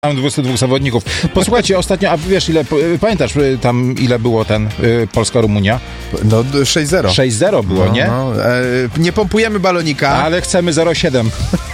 Mam 22 zawodników. Posłuchajcie, ostatnio, a wiesz ile, pamiętasz tam ile było Polska-Rumunia? No 6-0. 6-0 było, nie? Nie pompujemy balonika. Ale chcemy 0,7.